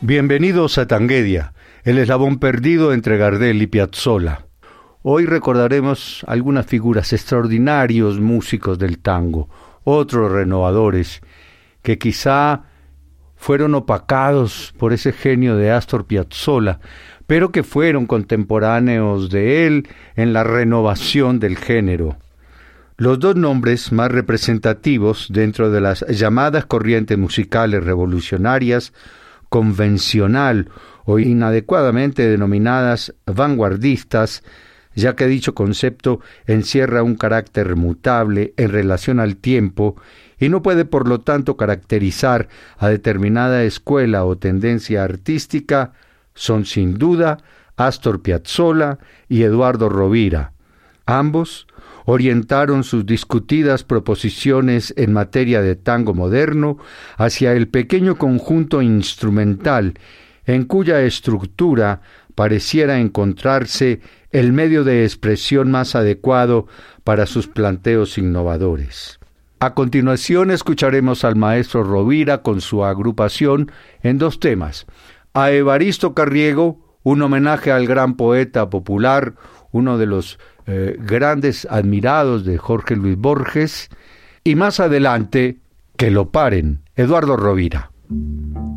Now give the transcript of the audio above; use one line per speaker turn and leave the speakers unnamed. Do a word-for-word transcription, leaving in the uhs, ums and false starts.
Bienvenidos a Tanguedia, el eslabón perdido entre Gardel y Piazzolla. Hoy recordaremos algunas figuras extraordinarios músicos del tango, otros renovadores, que quizá fueron opacados por ese genio de Astor Piazzolla, pero que fueron contemporáneos de él en la renovación del género. Los dos nombres más representativos dentro de las llamadas corrientes musicales revolucionarias convencional o inadecuadamente denominadas vanguardistas, ya que dicho concepto encierra un carácter mutable en relación al tiempo y no puede por lo tanto caracterizar a determinada escuela o tendencia artística, son sin duda Astor Piazzolla y Eduardo Rovira. Ambos orientaron sus discutidas proposiciones en materia de tango moderno hacia el pequeño conjunto instrumental en cuya estructura pareciera encontrarse el medio de expresión más adecuado para sus planteos innovadores. A continuación escucharemos al maestro Rovira con su agrupación en dos temas: a Evaristo Carriego, un homenaje al gran poeta popular, uno de los eh, grandes admirados de Jorge Luis Borges, y más adelante, Que lo paren, Eduardo Rovira.